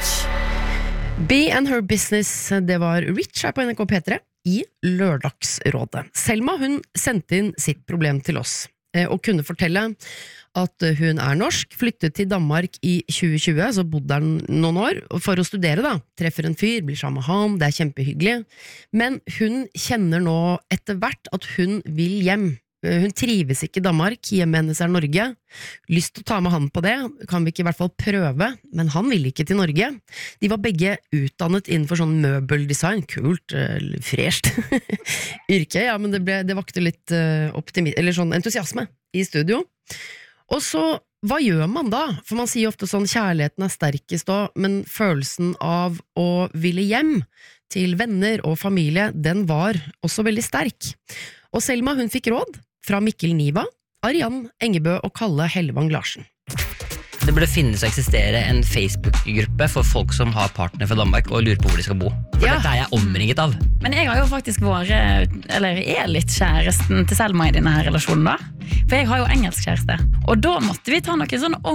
Rich. Be and Her Business, det var Rich her på NRK P3 i Lørdagsrådet. Selma, hun sendte inn sitt problem til oss, og kunne fortelle at hun norsk, flyttet til Danmark i 2020, så bodde han noen år for å studere da, treffer en fyr, blir sammen med han, det kjempehyggelig, men hun kjenner nå etter hvert at hun vil hjem. Hun trives ikke i Danmark, hjemme hennes Norge. Lyst til å ta med han på det, kan vi ikke i hvert fall prøve, men han vil ikke til Norge. De var begge utdannet innenfor sånn møbeldesign, kult, fresht yrke, ja, men det vakte litt eller sånn entusiasme i studio. Og så, hva gjør man da? For man sier ofte sånn, kjærligheten sterkest da, men følelsen av å ville hjem til venner og familie, den var også veldig sterk. Og Selma, hun fikk råd fra Mikkel Niva, Arian Engebø og Kalle Hellevang Larsen. Det burde finnes og eksistere en Facebook-gruppe for folk som har partner fra Danmark og lurer på hvor de skal bo. For dette jeg omringet av. Men jeg har jo faktisk litt kjæresten til Selma i denne her relasjonen da. For jeg har jo engelsk kjæreste. Og da måtte vi ta noen sånne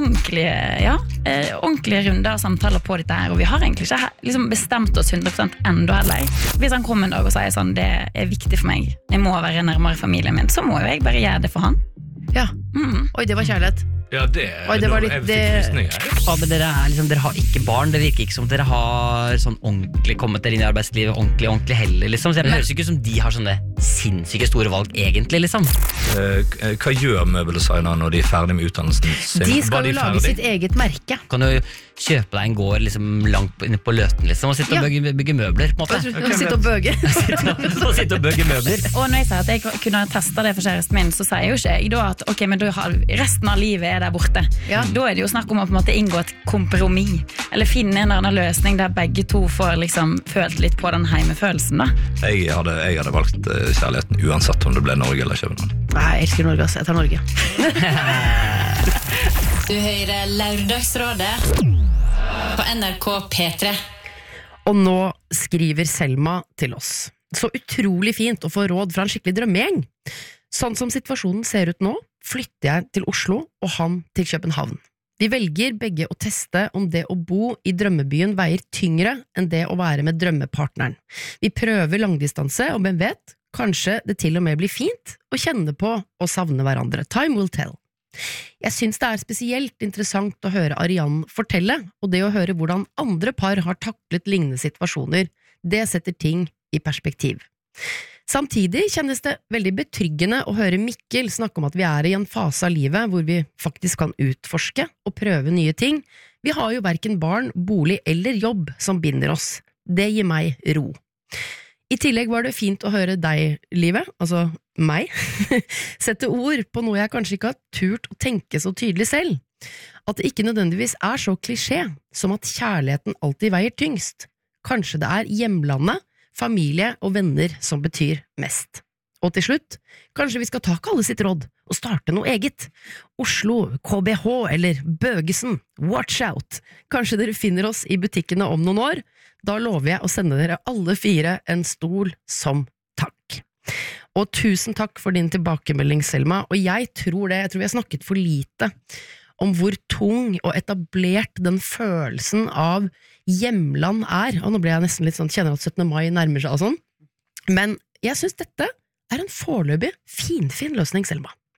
ordentlige runder og samtaler på dette her. Og vi har egentlig ikke liksom bestemt oss 100% enda heller. Hvis han kom en dag og sier sånn, det viktig for meg, jeg må være nærmere familien min, så må jo jeg bare gjøre det for han. Ja, Oi, det var kjærlighet. Ja, det var litt, jeg fikk frysninger. Ja, men dere har ikke barn. Det virker ikke som dere har sånn ordentlig kommet dere inn i arbeidslivet ordentlig heller, liksom. Så det høres ikke ut som de har sånne sinnssyke store valg egentlig, liksom. Hva gjør møbeldesignere når de ferdig med utdannelsen sin? De skal jo lage sitt eget merke. Kan du kjøpe deg en gård liksom langt inne på Løten, liksom, og sitte og bygge møbler, på en måte. Sitte og bøge. Sitte og bøge møbler. Og når jeg sier at jeg kunne teste det for kjæresten min, så sier jo ikke jeg da at ok, men da har resten av livet der borte. Da det jo snakk om å på en måte inngå et kompromiss, eller finne en eller annen løsning der begge to får liksom følt litt på den heimefølelsen da. Jeg hadde valgt kjærligheten uansett om det ble Norge eller København. Nei, jeg elsker Norge, jeg tar Norge. Du hører Lørdagsrådet på NRK P3. Og nå skriver Selma til oss. Så utrolig fint å få råd fra en skikkelig drømmegjeng. Sånn som situasjonen ser ut nå, flytter jeg til Oslo og han til København. Vi velger begge å teste om det å bo i drømmebyen veier tyngre enn det å være med drømmepartneren. Vi prøver langdistanse, og hvem vet, kanskje det til og med blir fint å kjenne på og savne hverandre. Time will tell. Jeg synes det spesielt interessant å høre Arian fortelle, og det å høre hvordan andre par har taklet lignende situasjoner, det setter ting i perspektiv. Samtidig kjennes det veldig betryggende å høre Mikkel snakke om at vi i en fase av livet hvor vi faktisk kan utforske og prøve nye ting. Vi har jo hverken barn, bolig eller jobb som binder oss. Det gir meg ro. I tillegg var det fint å høre deg, Live, altså meg, sette ord på noe jeg kanskje ikke har turt å tenke så tydelig selv. At det ikke nødvendigvis så klisjé som at kjærligheten alltid veier tyngst. Kanskje det hjemlandet, familie og venner som betyr mest. Og til slutt, kanskje vi skal ta Kalle sitt råd og starte noe eget. Oslo, KBH eller Bøgesen, watch out! Kanskje dere finner oss i butikkene om noen år? Da lover jeg å sende dere alle 4 en stol som takk. Og tusen takk for din tilbakemelding, Selma, og jeg tror vi har snakket for lite om hvor tung og etablert den følelsen av hjemland og nå ble jeg nesten litt sånn, kjenner at 17. mai nærmer seg og sånn, men jeg synes dette en foreløpig finfin løsning, Selma.